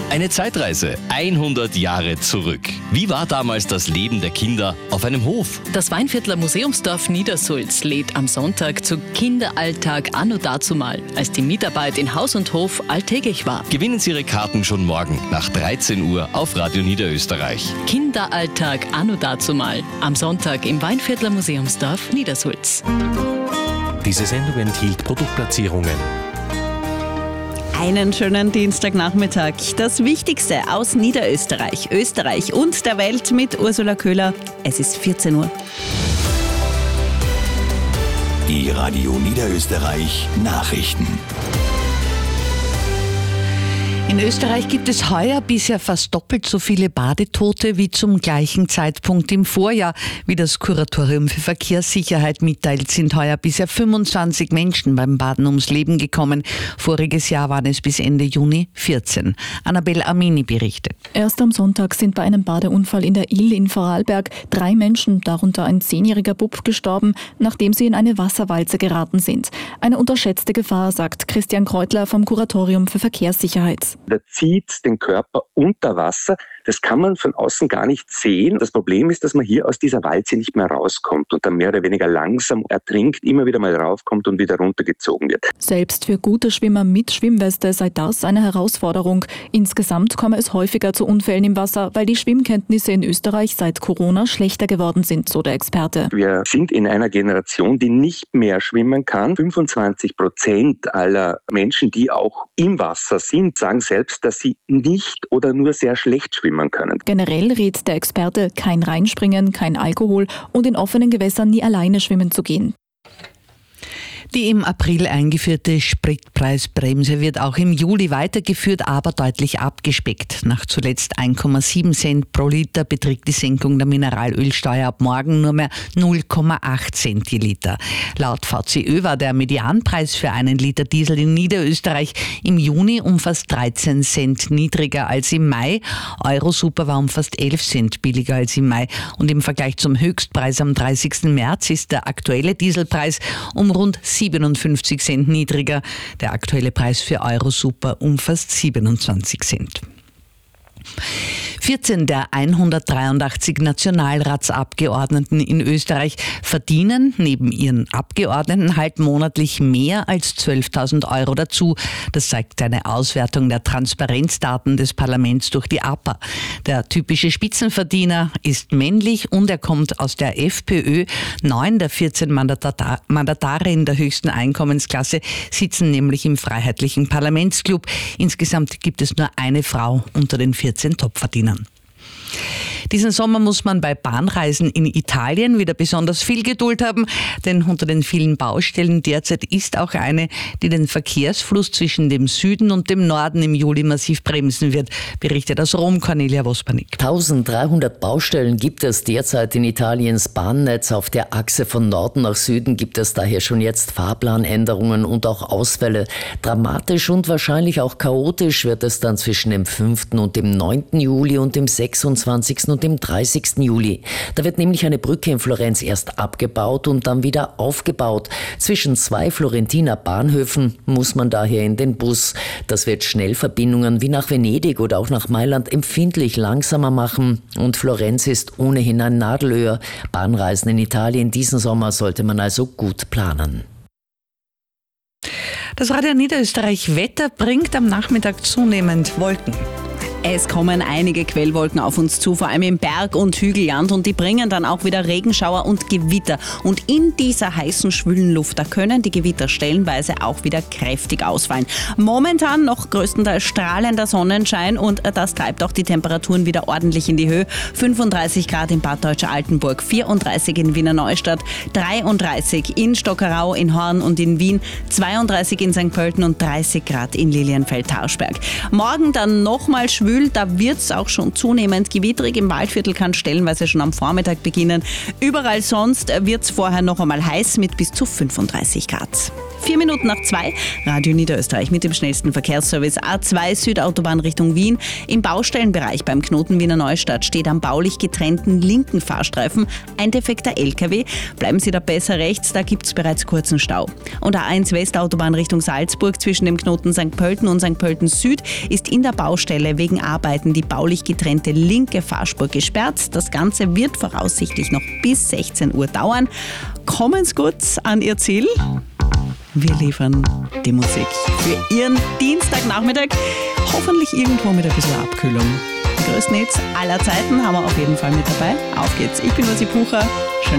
Eine Zeitreise 100 Jahre zurück. Wie war damals das Leben der Kinder auf einem Hof? Das Weinviertler Museumsdorf Niedersulz lädt am Sonntag zu Kinderalltag anno dazumal, als die Mitarbeit in Haus und Hof alltäglich war. Gewinnen Sie Ihre Karten schon morgen nach 13 Uhr auf Radio Niederösterreich. Kinderalltag anno dazumal, am Sonntag im Weinviertler Museumsdorf Niedersulz. Diese Sendung enthielt Produktplatzierungen. Einen schönen Dienstagnachmittag. Das Wichtigste aus Niederösterreich, Österreich und der Welt mit Ursula Köhler. Es ist 14 Uhr. Die Radio Niederösterreich Nachrichten. In Österreich gibt es heuer bisher fast doppelt so viele Badetote wie zum gleichen Zeitpunkt im Vorjahr. Wie das Kuratorium für Verkehrssicherheit mitteilt, sind heuer bisher 25 Menschen beim Baden ums Leben gekommen. Voriges Jahr waren es bis Ende Juni 14. Annabel Amini berichtet. Erst am Sonntag sind bei einem Badeunfall in der Ill in Vorarlberg 3 Menschen, darunter ein 10-jähriger Bub, gestorben, nachdem sie in eine Wasserwalze geraten sind. Eine unterschätzte Gefahr, sagt Christian Kreutler vom Kuratorium für Verkehrssicherheit. Der zieht den Körper unter Wasser. Das kann man von außen gar nicht sehen. Das Problem ist, dass man hier aus dieser Walze nicht mehr rauskommt und dann mehr oder weniger langsam ertrinkt, immer wieder mal raufkommt und wieder runtergezogen wird. Selbst für gute Schwimmer mit Schwimmweste sei das eine Herausforderung. Insgesamt komme es häufiger zu Unfällen im Wasser, weil die Schwimmkenntnisse in Österreich seit Corona schlechter geworden sind, so der Experte. Wir sind in einer Generation, die nicht mehr schwimmen kann. 25% aller Menschen, die auch im Wasser sind, sagen selbst, dass sie nicht oder nur sehr schlecht schwimmen können. Generell rät der Experte, kein Reinspringen, kein Alkohol und in offenen Gewässern nie alleine schwimmen zu gehen. Die im April eingeführte Spritpreisbremse wird auch im Juli weitergeführt, aber deutlich abgespeckt. Nach zuletzt 1,7 Cent pro Liter beträgt die Senkung der Mineralölsteuer ab morgen nur mehr 0,8 Cent je Liter. Laut VCÖ war der Medianpreis für einen Liter Diesel in Niederösterreich im Juni um fast 13 Cent niedriger als im Mai. Eurosuper war um fast 11 Cent billiger als im Mai. Und im Vergleich zum Höchstpreis am 30. März ist der aktuelle Dieselpreis um rund 57 Cent niedriger. Der aktuelle Preis für Eurosuper um fast 27 Cent. 14 der 183 Nationalratsabgeordneten in Österreich verdienen neben ihren Abgeordneten halt monatlich mehr als 12.000 Euro dazu. Das zeigt eine Auswertung der Transparenzdaten des Parlaments durch die APA. Der typische Spitzenverdiener ist männlich und er kommt aus der FPÖ. 9 der 14 Mandatare in der höchsten Einkommensklasse sitzen nämlich im Freiheitlichen Parlamentsclub. Insgesamt gibt es nur eine Frau unter den 14 Topverdienern. Diesen Sommer muss man bei Bahnreisen in Italien wieder besonders viel Geduld haben, denn unter den vielen Baustellen derzeit ist auch eine, die den Verkehrsfluss zwischen dem Süden und dem Norden im Juli massiv bremsen wird, berichtet aus Rom Cornelia Vospanik. 1300 Baustellen gibt es derzeit in Italiens Bahnnetz. Auf der Achse von Norden nach Süden gibt es daher schon jetzt Fahrplanänderungen und auch Ausfälle. Dramatisch und wahrscheinlich auch chaotisch wird es dann zwischen dem 5. und dem 9. Juli und dem 26. und dem 30. Juli. Da wird nämlich eine Brücke in Florenz erst abgebaut und dann wieder aufgebaut. Zwischen 2 Florentiner Bahnhöfen muss man daher in den Bus. Das wird Schnellverbindungen wie nach Venedig oder auch nach Mailand empfindlich langsamer machen. Und Florenz ist ohnehin ein Nadelöhr. Bahnreisen in Italien diesen Sommer sollte man also gut planen. Das Radio Niederösterreich Wetter bringt am Nachmittag zunehmend Wolken. Es kommen einige Quellwolken auf uns zu, vor allem im Berg- und Hügelland, und die bringen dann auch wieder Regenschauer und Gewitter. Und in dieser heißen, schwülen Luft, da können die Gewitter stellenweise auch wieder kräftig ausfallen. Momentan noch größtenteils strahlender Sonnenschein und das treibt auch die Temperaturen wieder ordentlich in die Höhe. 35 Grad in Bad Deutscher-Altenburg, 34 in Wiener Neustadt, 33 in Stockerau, in Horn und in Wien, 32 in St. Pölten und 30 Grad in Lilienfeld-Tausberg. Morgen dann nochmal schwül. Da wird es auch schon zunehmend gewitterig. Im Waldviertel kann stellenweise schon am Vormittag beginnen. Überall sonst wird es vorher noch einmal heiß mit bis zu 35 Grad. 4 Minuten nach 2, Radio Niederösterreich mit dem schnellsten Verkehrsservice A2 Südautobahn Richtung Wien. Im Baustellenbereich beim Knoten Wiener Neustadt steht am baulich getrennten linken Fahrstreifen ein defekter LKW. Bleiben Sie da besser rechts, da gibt es bereits kurzen Stau. Und A1 Westautobahn Richtung Salzburg zwischen dem Knoten St. Pölten und St. Pölten Süd ist in der Baustelle wegen wegen Arbeiten die baulich getrennte linke Fahrspur gesperrt. Das Ganze wird voraussichtlich noch bis 16 Uhr dauern. Kommen Sie gut an Ihr Ziel. Wir liefern die Musik für Ihren Dienstagnachmittag. Hoffentlich irgendwo mit ein bisschen Abkühlung. Die größten Hits aller Zeiten haben wir auf jeden Fall mit dabei. Auf geht's. Ich bin Ursi Pucher. Schönen